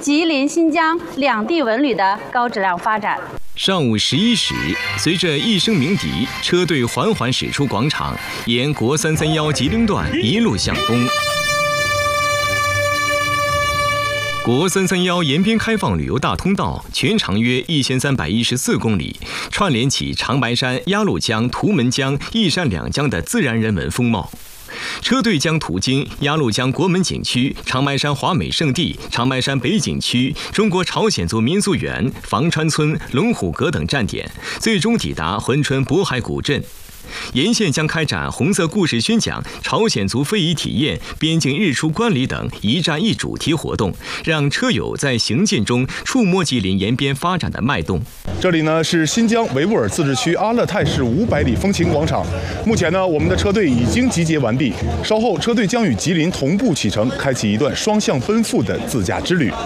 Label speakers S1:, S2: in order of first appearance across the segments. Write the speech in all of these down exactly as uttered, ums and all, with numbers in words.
S1: 吉林、新疆两地文旅的高质量发展。
S2: 上午十一时，随着一声鸣笛，车队缓缓驶出广场，沿国三三幺吉林段一路向东。国三三幺延边开放旅游大通道全长约一千三百一十四公里，串联起长白山、鸭绿江、图们江、一山两江的自然人文风貌。车队将途经鸭绿江国门景区、长白山华美胜地、长白山北景区、中国朝鲜族民俗园、房川村、龙虎阁等站点，最终抵达珲春渤海古镇。沿线将开展红色故事宣讲、朝鲜族非遗体验、边境日出观礼等一站一主题活动，让车友在行进中触摸吉林延边发展的脉动。
S3: 这里呢是新疆维吾尔自治区阿勒泰市五百里风情广场。目前呢，我们的车队已经集结完毕，稍后车队将与吉林同步启程，开启一段双向奔赴的自驾之旅。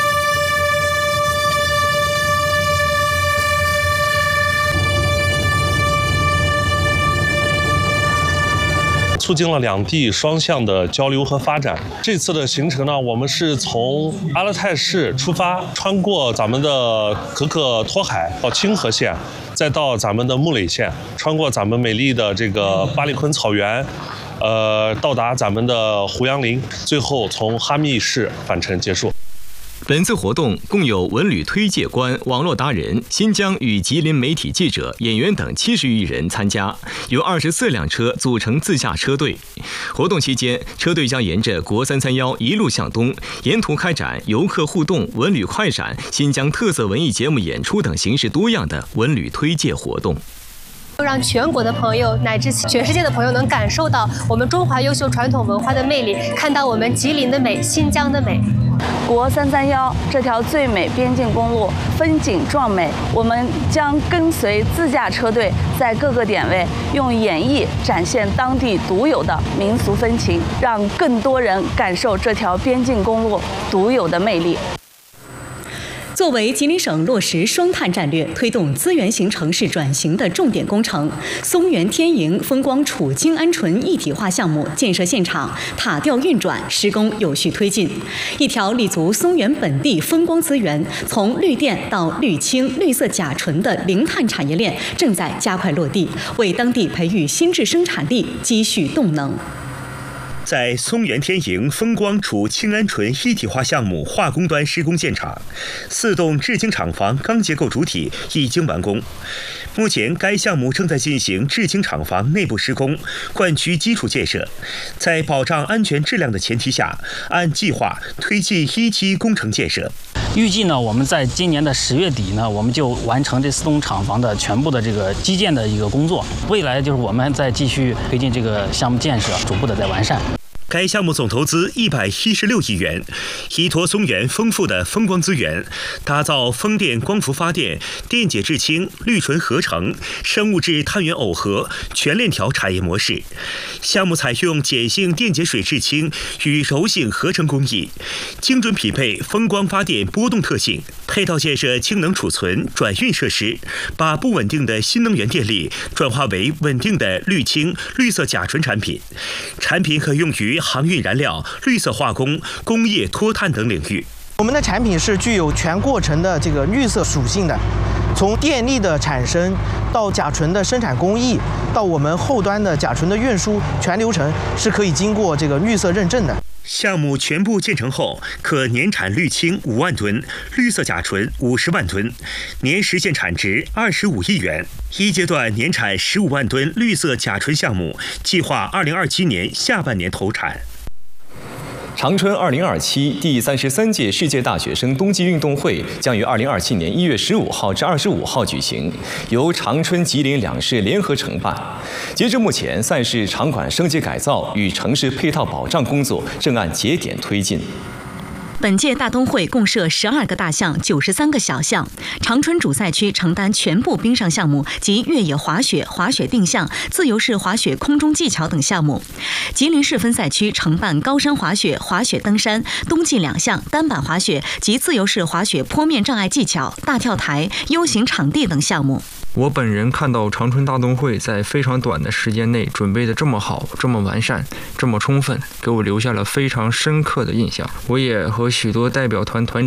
S4: 促进了两地双向的交流和发展。这次的行程呢，我们是从阿勒泰市出发，穿过咱们的可可托海到清河县，再到咱们的木垒县，穿过咱们美丽的这个巴里坤草原，呃，到达咱们的胡杨林，最后从哈密市返程结束。
S2: 本次活动共有文旅推介官、网络达人、新疆与吉林媒体记者、演员等七十余人参加，由二十四辆车组成自驾车队。活动期间，车队将沿着国三三幺一路向东，沿途开展游客互动、文旅快闪、新疆特色文艺节目演出等形式多样的文旅推介活动。
S5: 让全国的朋友乃至全世界的朋友能感受到我们中华优秀传统文化的魅力，看到我们吉林的美、新疆的美。
S6: 国三三幺这条最美边境公路风景壮美，我们将跟随自驾车队在各个点位用演绎展现当地独有的民俗风情，让更多人感受这条边境公路独有的魅力。
S7: 作为吉林省落实双碳战略、推动资源型城市转型的重点工程，松原天营风光储氢鹌鹑一体化项目建设现场塔吊运转施工有序推进。一条立足松原本地风光资源，从绿电到绿氢、绿色甲醇的零碳产业链正在加快落地，为当地培育新质生产力积蓄动能。
S8: 在松原天营风光储氢鹌鹑一体化项目化工端施工现场，四栋制氢厂房钢结构主体已经完工。目前，该项目正在进行制氢厂房内部施工、灌区基础建设，在保障安全质量的前提下，按计划推进一期工程建设。
S9: 预计呢，我们在今年的十月底呢，我们就完成这四栋厂房的全部的这个基建的一个工作。未来就是我们再继续推进这个项目建设，逐步的在完善。
S8: 该项目总投资一百一十六亿元，依托松原丰富的风光资源，打造风电光伏发电、电解制氢、氯醇合成、生物质碳源耦合全链条产业模式。项目采用碱性电解水制氢与柔性合成工艺，精准匹配风光发电波动特性，配套建设氢能储存、转运设施，把不稳定的新能源电力转化为稳定的绿氢、绿色甲醇产品。产品可用于航运燃料、绿色化工、工业脱碳等领域。
S10: 我们的产品是具有全过程的这个绿色属性的，从电力的产生到甲醇的生产工艺，到我们后端的甲醇的运输，全流程是可以经过这个绿色认证的。
S8: 项目全部建成后，可年产氯氢五万吨、绿色甲醇五十万吨，年实现产值二十五亿元。一阶段年产十五万吨绿色甲醇项目，计划二零二七年下半年投产。
S2: 长春二零二七第三十三届世界大学生冬季运动会将于二零二七年一月十五号至二十五号举行，由长春、吉林两市联合承办。截至目前，赛事场馆升级改造与城市配套保障工作正按节点推进。
S7: 本届大冬会共设十二个大项、九十三个小项。长春主赛区承担全部冰上项目及越野滑雪、滑雪定向、自由式滑雪空中技巧等项目。吉林市分赛区承办高山滑雪、滑雪登山、冬季两项、单板滑雪及自由式滑雪坡面障碍技巧、大跳台、U型场地等项目。
S11: 我本人看到长春大冬会在非常短的时间内准备的这么好、这么完善、这么充分，给我留下了非常深刻的印象。我也和许多代表团团